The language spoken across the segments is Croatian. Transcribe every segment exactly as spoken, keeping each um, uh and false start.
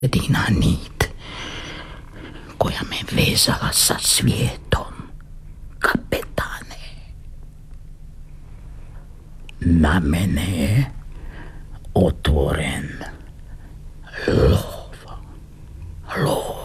jedina nit koja me vezala sa svijetom, kapetane. Na mene je otvoren lov. Lov.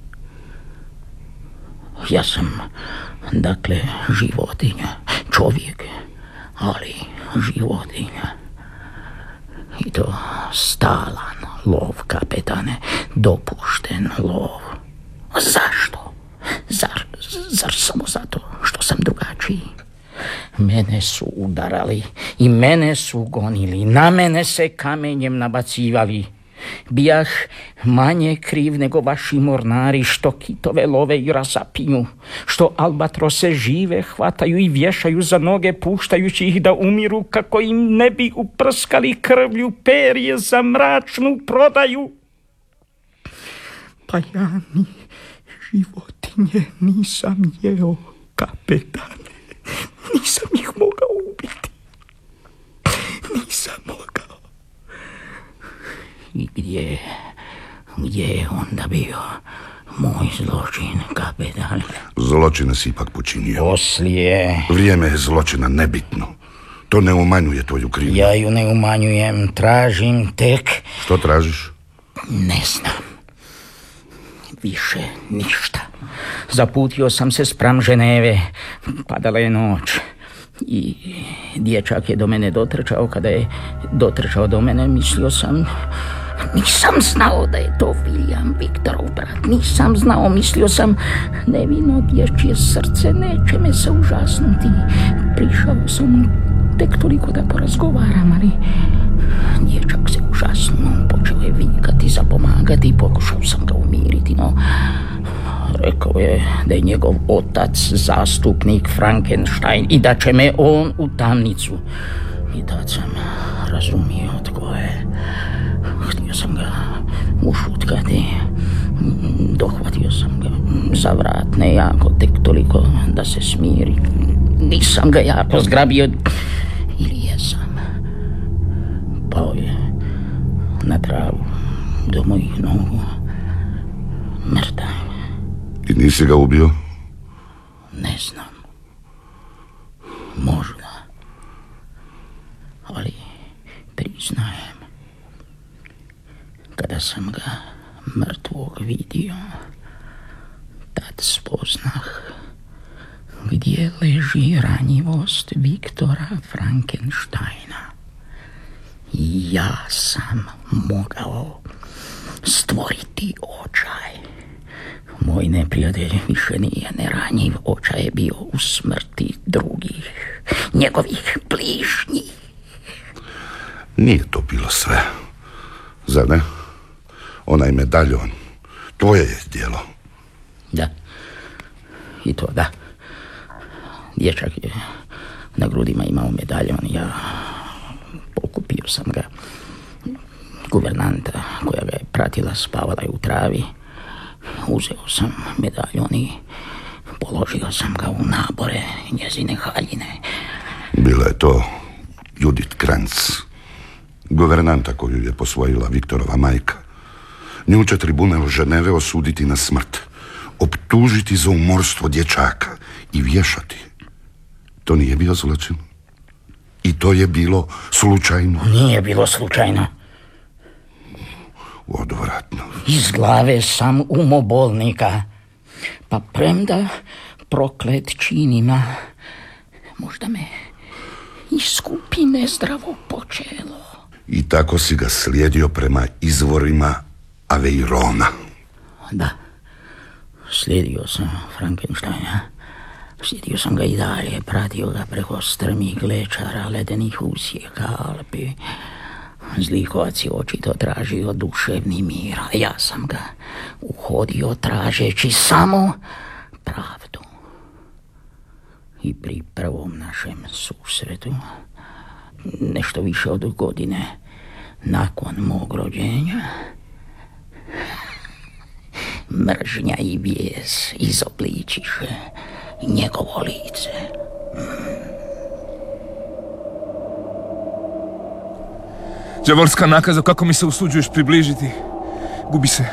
Ja sam, dakle, životinja, čovjek, ali životinja. I to stalan lov, kapetane, dopušten lov. Zašto? Zar, zar samo zato što sam drugačiji? Mene su udarali i mene su gonili, na mene se kamenjem nabacivali. Bijah manje kriv nego vaši mornari što kitove love i razapinju, što albatrose žive hvataju i vješaju za noge puštajući ih da umiru kako im ne bi uprskali krvlju perje za mračnu prodaju. Pa ja ni životinje nisam jeo, kapetane. Nisam ih mogao ubiti. Nisam mogao. I gdje, gdje je onda bio moj zločin, kapetane? Zločina si ipak počinio. Poslije. Vrijeme je zločina nebitno. To ne umanjuje tvoju krivnju. Ja ju ne umanjujem, tražim tek... Što tražiš? Ne znam. Više ništa. Zaputio sam se spram Ženeve. Padala je noć. I dječak je do mene dotrčao. Kada je dotrčao do mene, mislio sam... Nisam znao da je to William Viktorov brat. Nisam znao, mislio sam, nevino dječje srce neće me se užasnuti. Prišao sam tek toliko da porazgovaram, ali dječak se užasnuo. Počeo je vikati, zapomagati i pokušao sam ga umiriti, no rekao je da je njegov otac zastupnik Frankenstein i da će me on u tamnicu. I tad sam razumio tko je. Htio sam ga ušutkati. Dohvatio sam ga za vrat, ne jako, tek toliko da se smiri. Nisam ga jako zgrabio. Ili jesam. Pao je na travu do mojih nogu. Mrtav. I nisi ga ubio? Ne znam. Možda. Ali priznajem, kada sam ga mrtvog vidio, tad spoznah gdje leži ranjivost Viktora Frankensteina. Ja sam mogao stvoriti očaj. Moj neprijatelj više nije neranjiv, očaj je bio u smrti drugih, njegovih bližnjih. Nije to bilo sve, zar ne? Onaj medaljon, tvoje je djelo. Da, i to da. Dječak je na grudima imao medaljon, ja pokupio sam ga. Guvernanta koja ga je pratila spavala je u travi. Uzeo sam medaljon i položio sam ga u nabore njezine haljine. Bila je to Judith Kranz, guvernanta koju je posvojila Viktorova majka. Nju će tribunal Ženeve osuditi na smrt, optužiti za umorstvo dječaka i vješati. To nije bio zločin. I to je bilo slučajno. Nije bilo slučajno. Odvratno. Iz glave sam umobolnika. Pa premda proklet činima, možda me iskupi nezdravo počelo. I tako si ga slijedio prema izvorima Aveirona. Da, slijedio sam Frankensteina. Slijedio sam ga i dalje, pratio ga preko strmih glečara, ledenih usjeka, Alpi. Zlikovac je očito tražio duševni mir, a ja sam ga uhodio tražeći samo pravdu. I pri prvom našem susretu, nešto više od godine nakon mog rođenja, mržnja i bijes izobličiše njegovo lice. Đavolska nakaza, kako mi se usuđuješ približiti? Gubi se